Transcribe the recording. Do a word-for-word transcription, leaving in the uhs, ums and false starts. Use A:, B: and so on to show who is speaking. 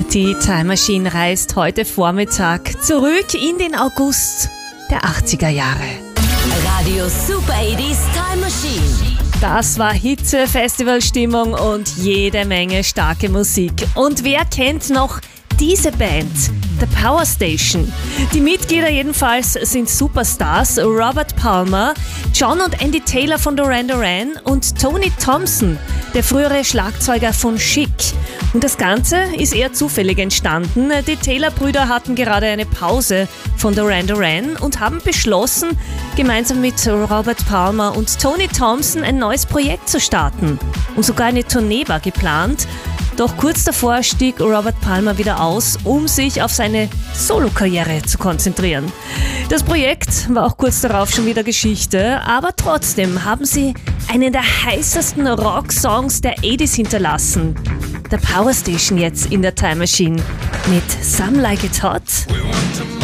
A: Die Time Machine reist heute Vormittag zurück in den August der achtziger Jahre.
B: Radio Super achtziger Time Machine.
A: Das war Hitze, Festivalstimmung und jede Menge starke Musik. Und wer kennt noch diese Band? The Power Station. Die Mitglieder jedenfalls sind Superstars. Robert Palmer, John und Andy Taylor von Duran Duran und Tony Thompson, der frühere Schlagzeuger von Chic. Und das Ganze ist eher zufällig entstanden. Die Taylor-Brüder hatten gerade eine Pause von Duran Duran und haben beschlossen, gemeinsam mit Robert Palmer und Tony Thompson ein neues Projekt zu starten. Und sogar eine Tournee war geplant. Doch kurz davor stieg Robert Palmer wieder aus, um sich auf seine Solokarriere zu konzentrieren. Das Projekt war auch kurz darauf schon wieder Geschichte, aber trotzdem haben sie einen der heißesten Rock-Songs der achtziger hinterlassen. The Power Station jetzt in der Time Machine mit Some Like It Hot.